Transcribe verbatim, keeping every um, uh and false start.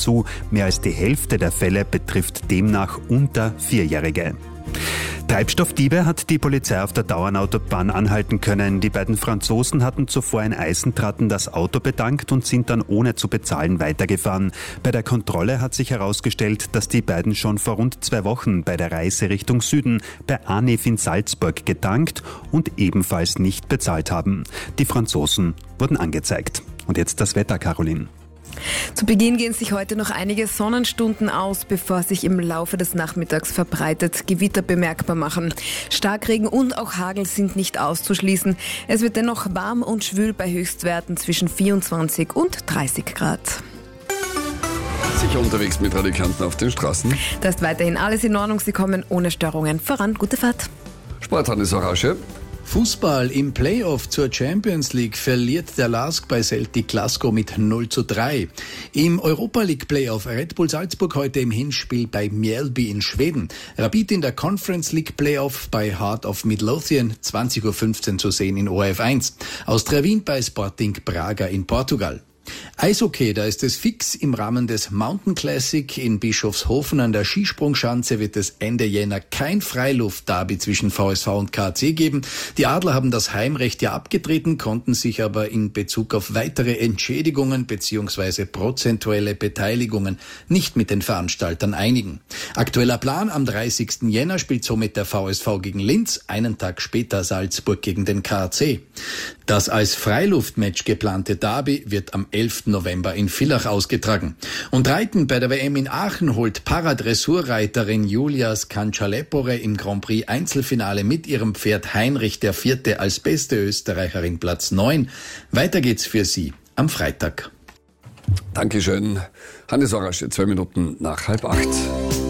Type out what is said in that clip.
zu. Mehr als die Hälfte der Fälle betrifft demnach unter Vierjährige. Treibstoffdiebe hat die Polizei auf der Dauernautobahn anhalten können. Die beiden Franzosen hatten zuvor in Eisentraten das Auto betankt und sind dann ohne zu bezahlen weitergefahren. Bei der Kontrolle hat sich herausgestellt, dass die beiden schon vor rund zwei Wochen bei der Reise Richtung Süden bei Anev in Salzburg getankt und ebenfalls nicht bezahlt haben. Die Franzosen wurden angezeigt. Und jetzt das Wetter, Caroline. Zu Beginn gehen sich heute noch einige Sonnenstunden aus, bevor sich im Laufe des Nachmittags verbreitet Gewitter bemerkbar machen. Starkregen und auch Hagel sind nicht auszuschließen. Es wird dennoch warm und schwül bei Höchstwerten zwischen vierundzwanzig und dreißig Grad. Sicher unterwegs mit Radikanten auf den Straßen. Da ist weiterhin alles in Ordnung. Sie kommen ohne Störungen voran. Gute Fahrt. Sport, Hannes Orasche. Fußball im Playoff zur Champions League verliert der LASK bei Celtic Glasgow mit null zu drei. Im Europa League Playoff Red Bull Salzburg heute im Hinspiel bei Mjällby in Schweden. Rapid in der Conference League Playoff bei Heart of Midlothian zwanzig Uhr fünfzehn zu sehen in O R F eins. Austria Wien bei Sporting Braga in Portugal. Eishockey, da ist es fix. Im Rahmen des Mountain Classic in Bischofshofen an der Skisprungschanze wird es Ende Jänner kein Freiluft-Derby zwischen V S V und K A C geben. Die Adler haben das Heimrecht ja abgetreten, konnten sich aber in Bezug auf weitere Entschädigungen bzw. prozentuelle Beteiligungen nicht mit den Veranstaltern einigen. Aktueller Plan: am dreißigsten Jänner spielt somit der V S V gegen Linz, einen Tag später Salzburg gegen den K A C. Das als Freiluftmatch geplante Derby wird am elften November in Villach ausgetragen. Und Reiten bei der W M in Aachen holt Paradressurreiterin Julia Scancialepore im Grand Prix Einzelfinale mit ihrem Pferd Heinrich der Vierte als beste Österreicherin Platz neun. Weiter geht's für sie am Freitag. Dankeschön. Hannes Orasche, zwei Minuten nach halb acht.